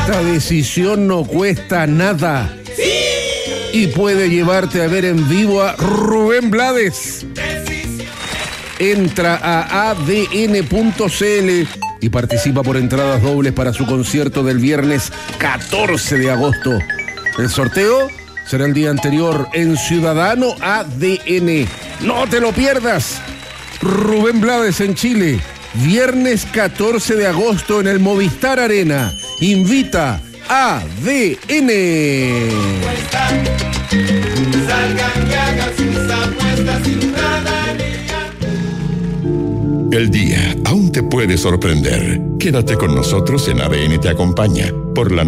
Esta decisión no cuesta nada. Y puede llevarte a ver en vivo a Rubén Blades. Entra a adn.cl y participa por entradas dobles para su concierto del viernes 14 de agosto. El sorteo será el día anterior en Ciudadano ADN. ¡No te lo pierdas! Rubén Blades en Chile, viernes 14 de agosto en el Movistar Arena. Invita ADN. El día aún te puede sorprender. Quédate con nosotros en ADN Te Acompaña por la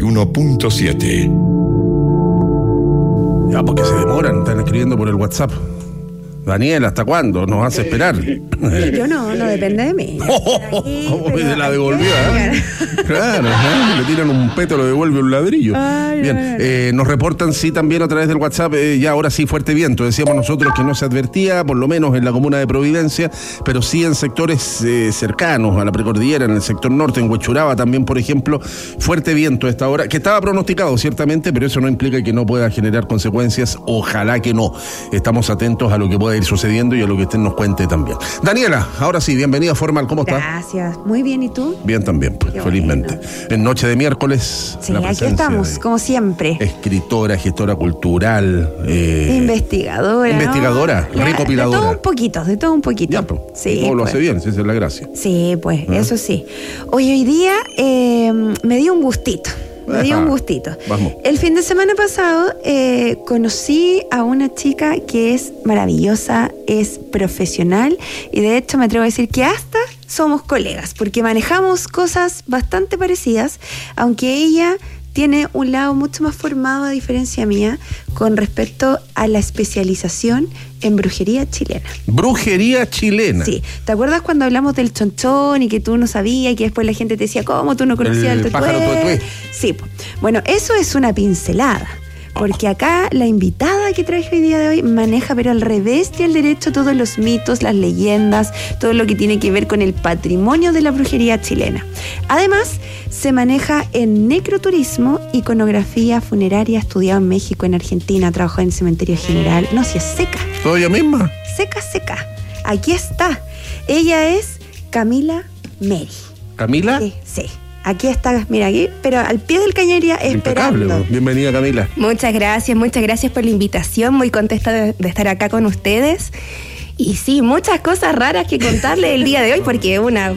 91.7. Ya, porque se demoran, están escribiendo por el WhatsApp. Daniel, ¿hasta cuándo? ¿Nos hace esperar? Yo no depende de mí. ¿Cómo se la devolvió? Claro, le tiran un peto, lo devuelve un ladrillo. Ay, bien, nos reportan, sí, también a través del WhatsApp, ya ahora sí, fuerte viento. Decíamos nosotros que no se advertía, por lo menos en la comuna de Providencia, pero sí en sectores cercanos a la precordillera, en el sector norte, en Huechuraba también, por ejemplo, fuerte viento a esta hora, que estaba pronosticado, ciertamente, pero eso no implica que no pueda generar consecuencias. Ojalá que no. Estamos atentos a lo que pueda ir sucediendo y a lo que usted nos cuente también. Daniela, ahora sí, bienvenida formal, ¿cómo estás? Gracias, muy bien, ¿y tú? Bien también, pues, Qué felizmente. bueno. En noche de miércoles, Sí, la aquí presencia estamos, de como siempre. escritora, gestora cultural, Investigadora. investigadora, ¿no? recopiladora. De todo un poquito. Ya, pues, Sí, todo lo pues. hace bien, si esa es la gracia. Sí, pues, eso sí. Hoy día me dio un gustito. Vamos. El fin de semana pasado conocí a una chica que es maravillosa, es profesional y de hecho me atrevo a decir que hasta somos colegas porque manejamos cosas bastante parecidas, aunque ella tiene un lado mucho más formado, a diferencia mía, con respecto a la especialización en brujería chilena. Brujería chilena. Sí. ¿Te acuerdas cuando hablamos del chonchón y que tú no sabías y que después la gente te decía, ¿cómo tú no conocías el pájaro tuetué? Sí. Bueno, eso es una pincelada. Porque acá la invitada que traje hoy día de hoy maneja, pero al revés y al derecho, todos los mitos, las leyendas, todo lo que tiene que ver con el patrimonio de la brujería chilena. Además, se maneja en necroturismo, iconografía funeraria, estudiado en México, en Argentina, trabajó en el cementerio general. No, si es seca. ¿Todo ella misma? Seca. Aquí está. Ella es Camila Meri. ¿Camila? Sí. Aquí está, mira, aquí, pero al pie del cañería Impecable. esperando. Bienvenida, Camila. Muchas gracias por la invitación, muy contenta de estar acá con ustedes. Y sí, muchas cosas raras que contarles el día de hoy, porque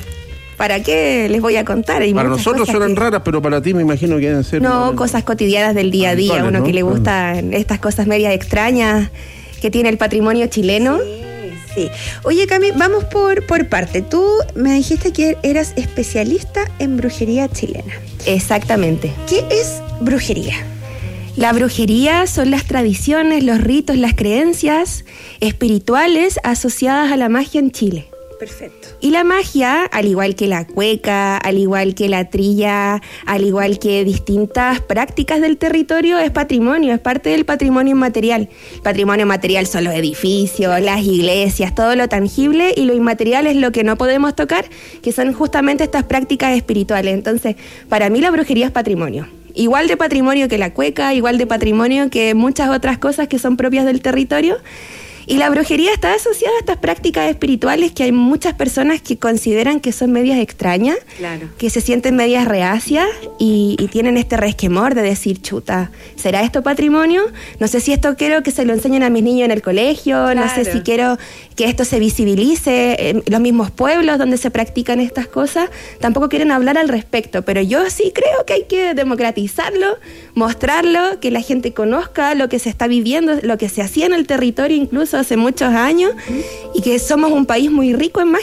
¿para qué les voy a contar? Hay Para muchas nosotros cosas suenan raras, pero para ti me imagino que deben ser... No, cosas cotidianas del día a día, habituales, uno ¿no? que le gustan estas cosas medias extrañas que tiene el patrimonio chileno. Sí. Oye, Cami, vamos por parte. Tú me dijiste que eras especialista en brujería chilena. Exactamente. ¿Qué es brujería? La brujería son las tradiciones, los ritos, las creencias espirituales asociadas a la magia en Chile. Perfecto. Y la magia, al igual que la cueca, al igual que la trilla, al igual que distintas prácticas del territorio, es patrimonio, es parte del patrimonio inmaterial. El patrimonio material son los edificios, las iglesias, todo lo tangible, y lo inmaterial es lo que no podemos tocar, que son justamente estas prácticas espirituales. Entonces, para mí la brujería es patrimonio. Igual de patrimonio que la cueca, igual de patrimonio que muchas otras cosas que son propias del territorio. Y la brujería está asociada a estas prácticas espirituales que hay muchas personas que consideran que son medias extrañas, Claro. que se sienten medias reacias y tienen este resquemor de decir, chuta, ¿será esto patrimonio? No sé si esto quiero que se lo enseñen a mis niños en el colegio, no sé si quiero que esto se visibilice en los mismos pueblos donde se practican estas cosas, tampoco quieren hablar al respecto, pero yo sí creo que hay que democratizarlo, mostrarlo, que la gente conozca lo que se está viviendo, lo que se hacía en el territorio incluso hace muchos años, y que somos un país muy rico en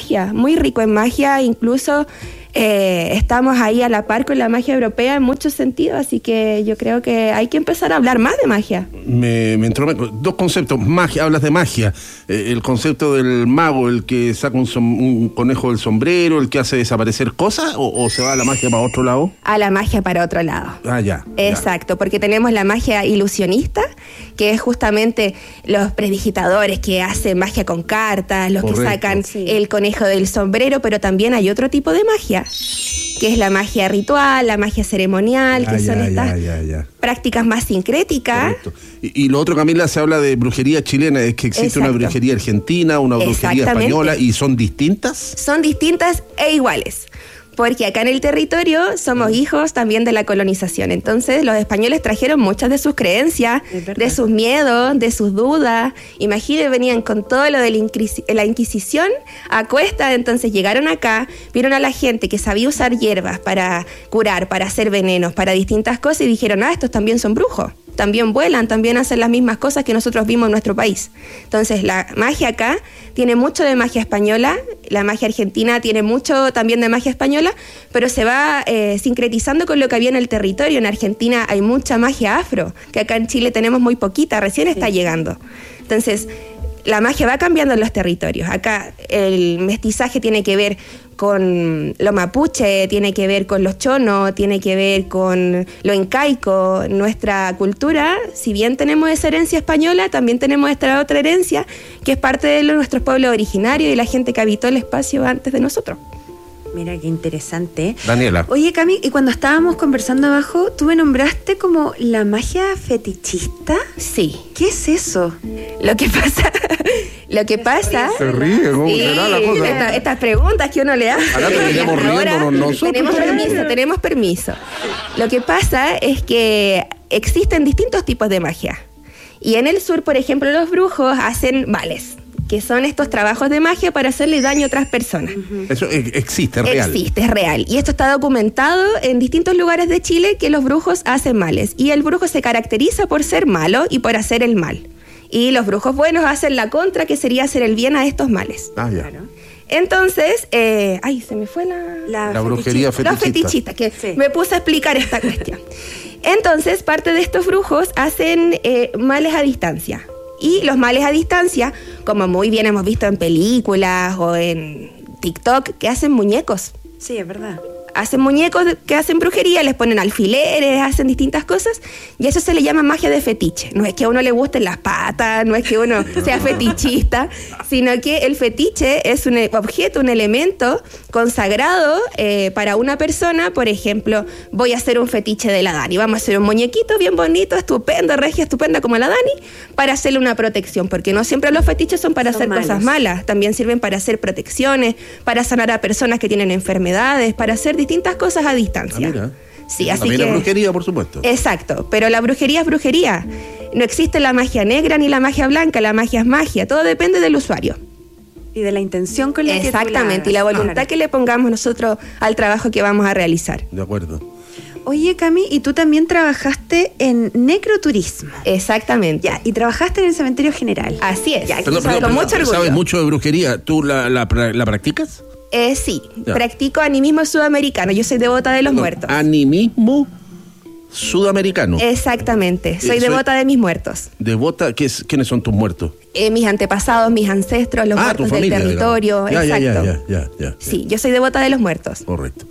magia, incluso estamos ahí a la par con la magia europea en muchos sentidos, así que yo creo que hay que empezar a hablar más de magia. Me entró dos conceptos. Magia, hablas de magia. El concepto del mago, el que saca un conejo del sombrero, el que hace desaparecer cosas, o se va a la magia para otro lado. A la magia para otro lado. Ya. Exacto, porque tenemos la magia ilusionista, que es justamente los prestidigitadores que hacen magia con cartas, los Correcto. que sacan el conejo del sombrero, pero también hay otro tipo de magia, que es la magia ritual, la magia ceremonial, que son estas prácticas más sincréticas. Y lo otro, Camila, se habla de brujería chilena, es que existe una brujería argentina, una brujería española, ¿y son distintas? Son distintas e iguales. Porque acá en el territorio somos hijos también de la colonización. Entonces los españoles trajeron muchas de sus creencias, de sus miedos, de sus dudas. Imagínense, venían con todo lo de la Inquisición a cuesta. Entonces llegaron acá, vieron a la gente que sabía usar hierbas para curar, para hacer venenos, para distintas cosas, y dijeron, estos también son brujos. También vuelan, también hacen las mismas cosas que nosotros vimos en nuestro país. Entonces la magia acá tiene mucho de magia española, la magia argentina tiene mucho también de magia española, pero se va sincretizando con lo que había en el territorio. En Argentina hay mucha magia afro, que acá en Chile tenemos muy poquita, recién está llegando. Entonces la magia va cambiando en los territorios. Acá el mestizaje tiene que ver con lo mapuche, tiene que ver con los chonos, tiene que ver con lo incaico. Nuestra cultura, si bien tenemos esa herencia española, también tenemos esta otra herencia que es parte de nuestros pueblos originarios y la gente que habitó el espacio antes de nosotros. Mira, qué interesante. Daniela. Oye, Cami, y cuando estábamos conversando abajo, tú me nombraste como la magia fetichista. Sí. ¿Qué es eso? Lo que pasa... Se ríe, ¿cómo será la cosa? Estas preguntas que uno le hace. Ahora terminemos riéndonos nosotros. Tenemos permiso. Lo que pasa es que existen distintos tipos de magia. Y en el sur, por ejemplo, los brujos hacen vales, que son estos trabajos de magia para hacerle daño a otras personas. Eso existe, es real. Existe, es real. Y esto está documentado en distintos lugares de Chile, que los brujos hacen males. Y el brujo se caracteriza por ser malo y por hacer el mal. Y los brujos buenos hacen la contra, que sería hacer el bien a estos males. Ya. Claro. Entonces, se me fue la brujería fetichista. La fetichista, que me puse a explicar esta cuestión. Entonces, parte de estos brujos hacen males a distancia. Y los males a distancia, como muy bien hemos visto en películas o en TikTok, que hacen muñecos. Sí, es verdad. Hacen muñecos que hacen brujería, les ponen alfileres, hacen distintas cosas, y eso se le llama magia de fetiche. No es que a uno le gusten las patas, no es que uno sea fetichista, sino que el fetiche es un objeto, un elemento consagrado para una persona. Por ejemplo, voy a hacer un fetiche de la Dani, vamos a hacer un muñequito bien bonito, estupendo, regia, estupenda como la Dani, para hacerle una protección, porque no siempre los fetiches son para hacer cosas malas, también sirven para hacer protecciones, para sanar a personas que tienen enfermedades, para hacer distintas cosas a distancia. Mira. Sí, así también que la brujería, por supuesto. Exacto, pero la brujería es brujería. No existe la magia negra ni la magia blanca, la magia es magia, todo depende del usuario. Y de la intención con la que exactamente, y la voluntad que le pongamos nosotros al trabajo que vamos a realizar. De acuerdo. Oye, Cami, y tú también trabajaste en necroturismo. Exactamente. Ya, y trabajaste en el cementerio general. Así es. Ya, con mucho orgullo. ¿Sabes mucho de brujería? ¿Tú la practicas? Sí, ya. Practico animismo sudamericano. Yo soy devota de los muertos. ¿Animismo sudamericano? Exactamente, soy devota de mis muertos. ¿Devota? ¿Quiénes son tus muertos? Mis antepasados, mis ancestros, los muertos del territorio. Exacto. Ya. Sí, yo soy devota de los muertos. Correcto.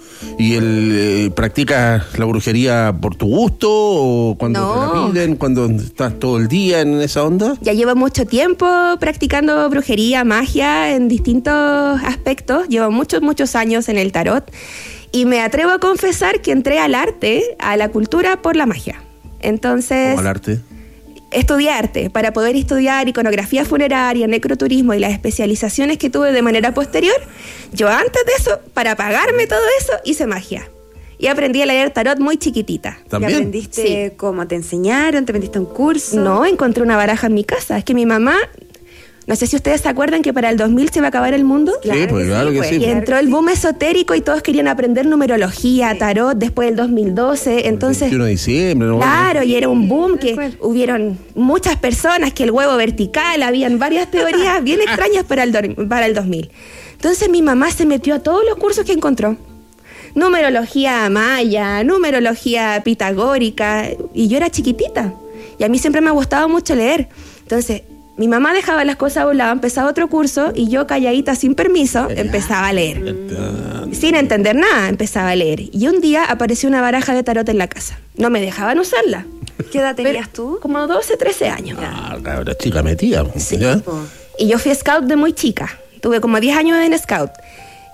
¿Y practicas la brujería por tu gusto o cuando te la piden, cuando estás todo el día en esa onda? Ya llevo mucho tiempo practicando brujería, magia en distintos aspectos. Llevo muchos años en el tarot. Y me atrevo a confesar que entré al arte, a la cultura, por la magia. Entonces... ¿Cómo al arte? Estudié arte, para poder estudiar iconografía funeraria, necroturismo y las especializaciones que tuve de manera posterior. Yo antes de eso, para pagarme todo eso, hice magia. Y aprendí a leer tarot muy chiquitita. ¿También? ¿Y aprendiste cómo? ¿Te enseñaron? ¿Te vendiste un curso? No, encontré una baraja en mi casa. Es que mi mamá... No sé si ustedes se acuerdan que para el 2000 se iba a acabar el mundo. Sí, claro que sí. Y entró el boom esotérico y todos querían aprender numerología, tarot, después del 2012. Entonces, el 21 de diciembre, ¿no? Claro, y era un boom que hubieron muchas personas, que el huevo vertical, habían varias teorías bien extrañas para el 2000. Entonces mi mamá se metió a todos los cursos que encontró. Numerología maya, numerología pitagórica, y yo era chiquitita. Y a mí siempre me ha gustado mucho leer. Entonces... Mi mamá dejaba las cosas a un lado, empezaba otro curso y yo, calladita, sin permiso, empezaba a leer. Sin entender nada, empezaba a leer. Y un día apareció una baraja de tarot en la casa. No me dejaban usarla. ¿Qué edad tenías tú? Como 12, 13 años. Cabra chica metida. Sí. Y yo fui scout de muy chica. Tuve como 10 años en scout.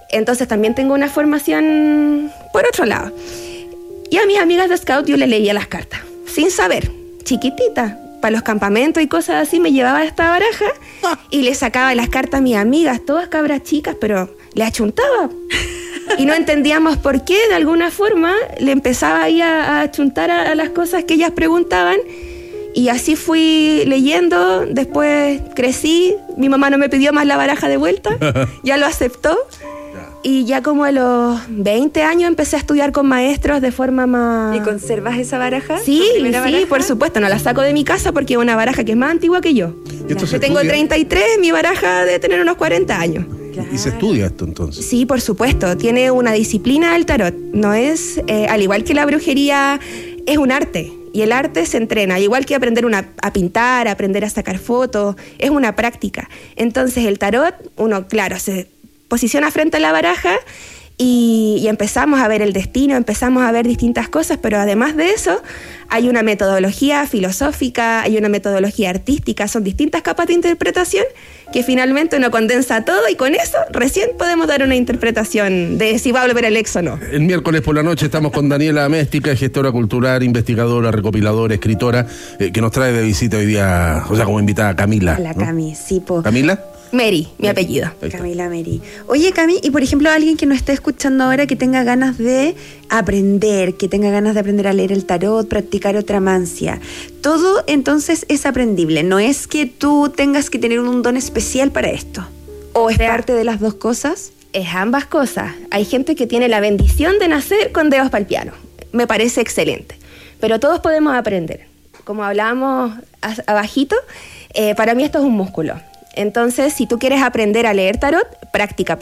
Entonces también tengo una formación por otro lado. Y a mis amigas de Scout yo le leía las cartas, sin saber, chiquitita. Para los campamentos y cosas así me llevaba esta baraja y le sacaba las cartas a mis amigas, todas cabras chicas, pero le achuntaba. Y no entendíamos por qué, de alguna forma, le empezaba ahí a achuntar a las cosas que ellas preguntaban. Y así fui leyendo, después crecí, mi mamá no me pidió más la baraja de vuelta, ya lo aceptó. Y ya como a los 20 años empecé a estudiar con maestros de forma más... ¿Y conservas esa baraja? Sí, sí, baraja? Por supuesto. No la saco de mi casa porque es una baraja que es más antigua que yo. Yo tengo 33, mi baraja debe tener unos 40 años. Claro. ¿Y se estudia esto entonces? Sí, por supuesto. Tiene una disciplina el tarot. No es, al igual que la brujería, es un arte. Y el arte se entrena, igual que aprender a pintar, aprender a sacar fotos, es una práctica. Entonces el tarot, uno, claro, se posiciona frente a la baraja y empezamos a ver el destino, empezamos a ver distintas cosas, pero además de eso hay una metodología filosófica, hay una metodología artística, son distintas capas de interpretación que finalmente uno condensa todo y con eso recién podemos dar una interpretación de si va a volver el ex o no. El miércoles por la noche estamos con Daniela Améstica, gestora cultural, investigadora, recopiladora, escritora, que nos trae de visita hoy día, o sea, como invitada a Camila. La Cami, sí, po. ¿Camila? Mary, mi apellido. Camila Mary. Oye, Cami, y por ejemplo, alguien que nos esté escuchando ahora que tenga ganas de aprender, que tenga ganas de aprender a leer el tarot, practicar otramancia, todo entonces es aprendible. No es que tú tengas que tener un don especial para esto. ¿O es parte de las dos cosas? Es ambas cosas. Hay gente que tiene la bendición de nacer con dedos para el piano. Me parece excelente. Pero todos podemos aprender. Como hablábamos abajito, para mí esto es un músculo. Entonces, si tú quieres aprender a leer tarot, práctica,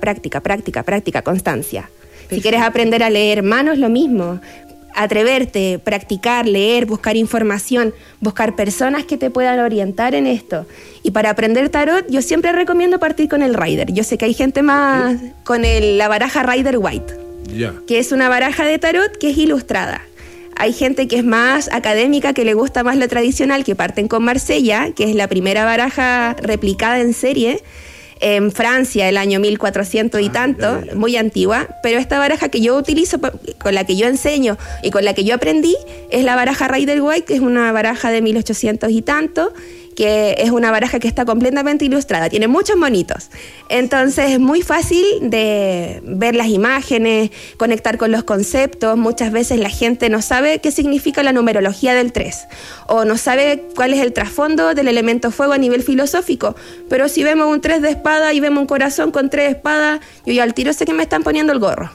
constancia. Perfecto. Si quieres aprender a leer manos, lo mismo. Atreverte, practicar, leer, buscar información, buscar personas que te puedan orientar en esto. Y para aprender tarot, yo siempre recomiendo partir con el Rider. Yo sé que hay gente más con la baraja Rider White, que es una baraja de tarot que es ilustrada. Hay gente que es más académica, que le gusta más lo tradicional, que parten con Marsella, que es la primera baraja replicada en serie en Francia, el año 1400 y tanto, muy antigua. Pero esta baraja que yo utilizo, con la que yo enseño y con la que yo aprendí, es la baraja Rider White, que es una baraja de 1800 y tanto, que es una baraja que está completamente ilustrada, tiene muchos monitos. Entonces es muy fácil de ver las imágenes, conectar con los conceptos. Muchas veces la gente no sabe qué significa la numerología del 3, o no sabe cuál es el trasfondo del elemento fuego a nivel filosófico, pero si vemos un 3 de espada y vemos un corazón con 3 espadas, yo ya al tiro sé que me están poniendo el gorro.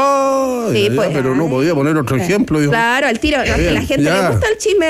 Oh, sí, pues, pero no podía poner otro ejemplo. Claro, al tiro. No, que la gente le gusta el chisme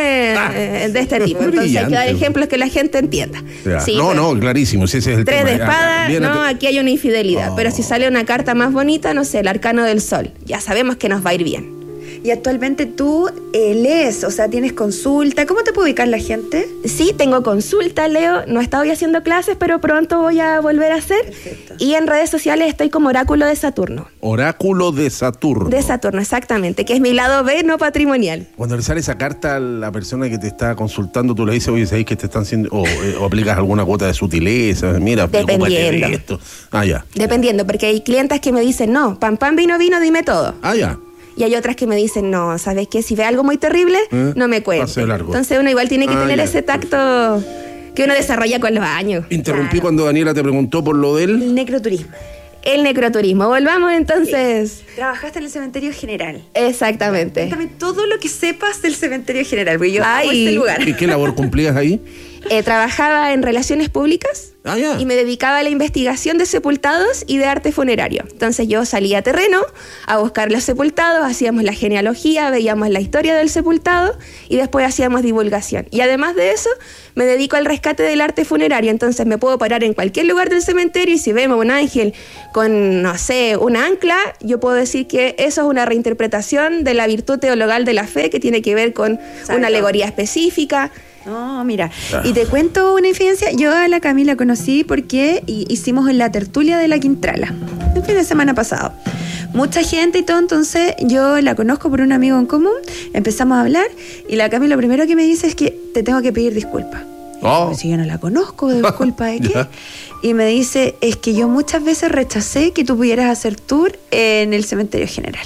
de este tipo. Entonces hay que dar ejemplos que la gente entienda. Sí, no, clarísimo. Si ese es el 3 tema. De espada, no, aquí hay una infidelidad. Pero si sale una carta más bonita, no sé, el arcano del sol, ya sabemos que nos va a ir bien. Y actualmente tú lees, o sea, tienes consulta. ¿Cómo te puede ubicar la gente? Sí, tengo consulta, leo. No he estado hoy haciendo clases, pero pronto voy a volver a hacer. Perfecto. Y en redes sociales estoy como Oráculo de Saturno. Oráculo de Saturno. De Saturno, exactamente, que es mi lado B no patrimonial. Cuando le sale esa carta a la persona que te está consultando, tú le dices, oye, ¿sabes que te están haciendo? O aplicas alguna cuota de sutileza, mira, dependiendo. De esto. Ya. Dependiendo, porque hay clientas que me dicen, no, pan, vino, dime todo. Ya. Y hay otras que me dicen, no, ¿sabes qué? Si ve algo muy terrible, no me cuente. Pase largo. Entonces uno igual tiene que tener ese tacto que uno desarrolla con los años. Interrumpí cuando Daniela te preguntó por lo del... El necroturismo. El necroturismo. Volvamos entonces. Sí. Trabajaste en el cementerio general. Exactamente. Cuéntame todo lo que sepas del cementerio general, porque yo amo este lugar. ¿Y qué labor cumplías ahí? Trabajaba en relaciones públicas y me dedicaba a la investigación de sepultados y de arte funerario. Entonces yo salía a terreno a buscar los sepultados, hacíamos la genealogía, veíamos la historia del sepultado y después hacíamos divulgación. Y además de eso, me dedico al rescate del arte funerario. Entonces me puedo parar en cualquier lugar del cementerio y si vemos un ángel con, no sé, una ancla, yo puedo decir que eso es una reinterpretación de la virtud teologal de la fe que tiene que ver con una alegoría específica. No, mira, y te cuento una infidencia. Yo a la Camila conocí porque hicimos en la tertulia de la Quintrala el fin de semana pasado. Mucha gente y todo, entonces yo la conozco por un amigo en común, empezamos a hablar y la Camila lo primero que me dice es que te tengo que pedir disculpas. Si yo no la conozco, ¿de culpa de qué? Y me dice, es que yo muchas veces rechacé que tú pudieras hacer tour en el cementerio general.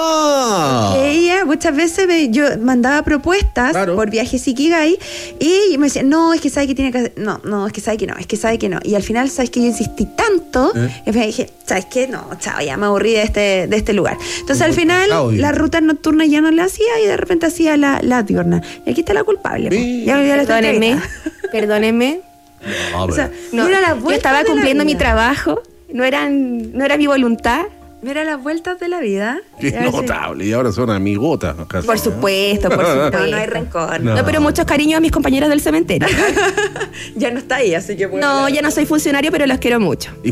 Ella muchas veces yo mandaba propuestas por viajes Ikigai y me decía, no, es que sabe que tiene que hacer, no, es que sabe que no, es que sabe que no. Y al final, ¿sabes qué? Yo insistí tanto que me dije, ¿sabes qué? No, chao, ya me aburrí de este lugar. Entonces al final las rutas nocturnas ya no las hacía y de repente hacía la diurna. Y aquí está la culpable. Perdónenme. No, o sea, yo estaba cumpliendo mi trabajo, no era mi voluntad. Mira las vueltas de la vida. Qué notable. Y ahora son amigotas. Casi, por supuesto. No hay rencor. No, pero muchos cariños a mis compañeros del cementerio. Ya no está ahí, así que... No, ya no soy funcionario, pero los quiero mucho. ¿Y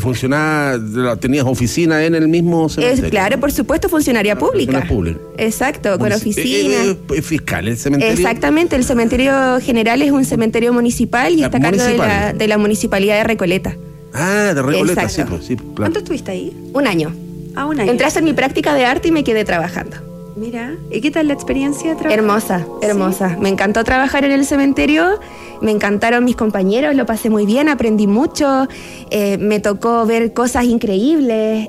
tenías oficina en el mismo cementerio? Claro, por supuesto, funcionaria pública. Exacto, con oficina. ¿Fiscal el cementerio? Exactamente, el cementerio general es un cementerio municipal y está a cargo de la municipalidad de Recoleta. Ah, de Recoleta, exacto. sí, claro. ¿Cuánto estuviste ahí? 1 año. Un año. Entré a hacer mi práctica de arte y me quedé trabajando. Mira, ¿y qué tal la experiencia de trabajar? Hermosa. ¿Sí? Me encantó trabajar en el cementerio, me encantaron mis compañeros, lo pasé muy bien, aprendí mucho, me tocó ver cosas increíbles,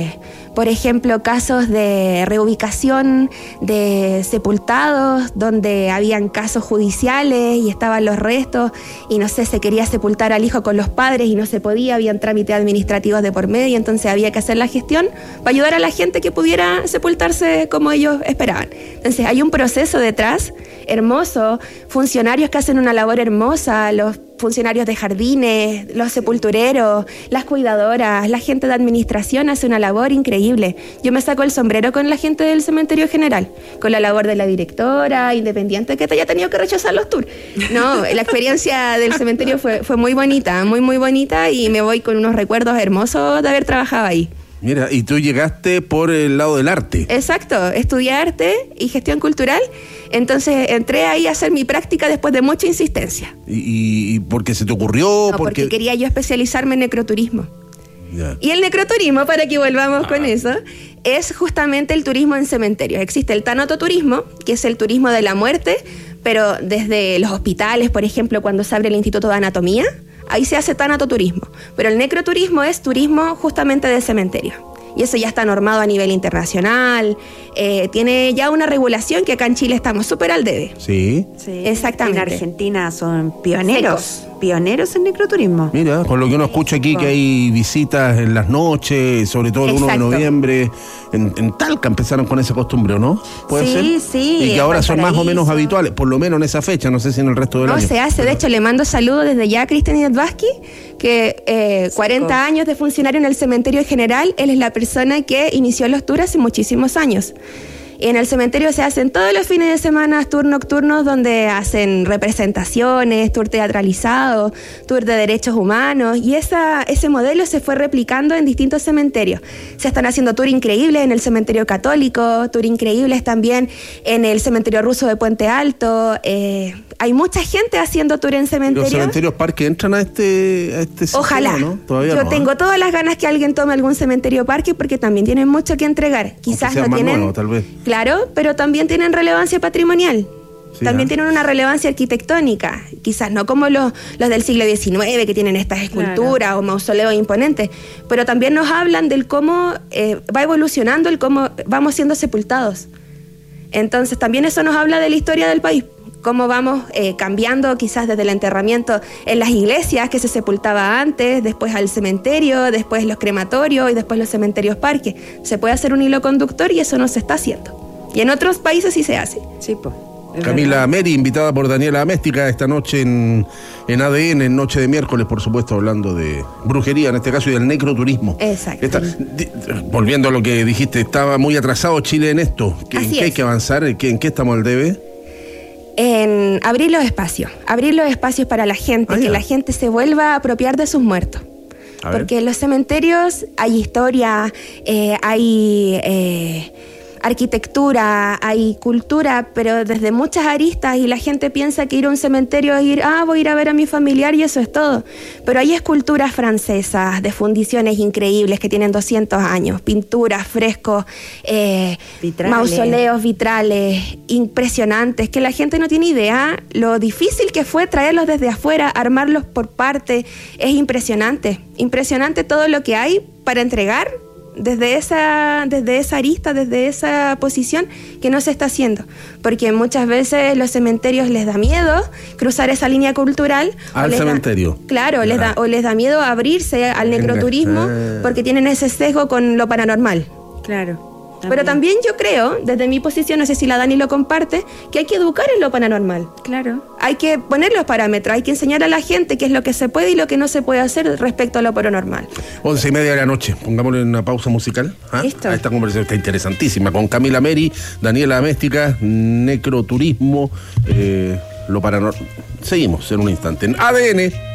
por ejemplo, casos de reubicación de sepultados, donde habían casos judiciales y estaban los restos, y no sé, se quería sepultar al hijo con los padres y no se podía, habían trámites administrativos de por medio, entonces había que hacer la gestión para ayudar a la gente que pudiera sepultarse como ellos esperaban. Entonces hay un proceso detrás hermoso, funcionarios que hacen una labor hermosa, los funcionarios de jardines, los sepultureros, las cuidadoras, la gente de administración hace una labor increíble. Yo me saco el sombrero con la gente del cementerio general, con la labor de la directora, independiente que te haya tenido que rechazar los tours. No, la experiencia del cementerio fue muy bonita, muy bonita, y me voy con unos recuerdos hermosos de haber trabajado ahí. Mira, y tú llegaste por el lado del arte. Exacto, estudié arte y gestión cultural, entonces entré ahí a hacer mi práctica después de mucha insistencia. ¿Y porque se te ocurrió? No, porque quería yo especializarme en necroturismo. Ya. Y el necroturismo, para que volvamos con eso, es justamente el turismo en cementerios. Existe el tanatoturismo, que es el turismo de la muerte, pero desde los hospitales, por ejemplo, cuando se abre el Instituto de Anatomía, ahí se hace tanatoturismo. Pero el necroturismo es turismo justamente de cementerio. Y eso ya está normado a nivel internacional. Tiene ya una regulación que acá en Chile estamos súper al debe. Sí. Exactamente. En Argentina son pioneros en necroturismo. Mira, con lo que uno escucha aquí, que hay visitas en las noches, sobre todo el 1 de noviembre. En Talca empezaron con esa costumbre, ¿o no? ¿Puede ser? Sí. Y que ahora son más o menos habituales, por lo menos en esa fecha, no sé si en el resto del año. No, se hace. De hecho, le mando saludos desde ya a Cristian Yadvaski, que 40 años de funcionario en el cementerio general, él es la persona que inició los tours hace muchísimos años. En el cementerio se hacen todos los fines de semana tours nocturnos donde hacen representaciones, tour teatralizado, tour de derechos humanos, y ese modelo se fue replicando en distintos cementerios. Se están haciendo tours increíbles en el cementerio católico, tours increíbles también en el cementerio ruso de Puente Alto. Hay mucha gente haciendo tour en cementerios. ¿Los cementerios parque entran a este sistema? Ojalá. ¿No? Todavía Yo no, tengo todas las ganas que alguien tome algún cementerio parque, porque también tienen mucho que entregar. Quizás no tienen... nuevo, tal vez. Claro, pero también tienen relevancia patrimonial. Sí, también tienen una relevancia arquitectónica. Quizás no como los del siglo XIX, que tienen estas esculturas o mausoleos imponentes, pero también nos hablan del cómo va evolucionando, el cómo vamos siendo sepultados. Entonces también eso nos habla de la historia del país, cómo vamos cambiando quizás desde el enterramiento en las iglesias, que se sepultaba antes, después al cementerio, después los crematorios y después los cementerios parques. Se puede hacer un hilo conductor y eso no se está haciendo. Y en otros países sí se hace. Sí, pues. Camila Meri, invitada por Daniela Améstica esta noche en ADN, en Noche de Miércoles, por supuesto, hablando de brujería en este caso y del necroturismo. Exacto. Volviendo a lo que dijiste, estaba muy atrasado Chile en esto. ¿En qué hay que avanzar? ¿En qué estamos al debe? En abrir los espacios para la gente, que la gente se vuelva a apropiar de sus muertos. Porque en los cementerios hay historia, arquitectura, hay cultura, pero desde muchas aristas, y la gente piensa que ir a un cementerio es ir, voy a ir a ver a mi familiar y eso es todo. Pero hay esculturas francesas de fundiciones increíbles que tienen 200 años, pinturas, frescos, mausoleos, vitrales, impresionantes, que la gente no tiene idea lo difícil que fue traerlos desde afuera, armarlos por parte. Es impresionante todo lo que hay para entregar desde esa arista, desde esa posición, que no se está haciendo. Porque muchas veces los cementerios les da miedo cruzar esa línea cultural. Al cementerio. Claro, les da miedo abrirse al necroturismo porque tienen ese sesgo con lo paranormal. Claro. Pero también yo creo, desde mi posición, no sé si la Dani lo comparte, que hay que educar en lo paranormal. Claro. Hay que poner los parámetros, hay que enseñar a la gente qué es lo que se puede y lo que no se puede hacer respecto a lo paranormal. 11:30 de la noche, pongámosle una pausa musical. Listo. A esta conversación está interesantísima, con Camila Meri, Daniela Améstica, necroturismo, lo paranormal. Seguimos en un instante en ADN.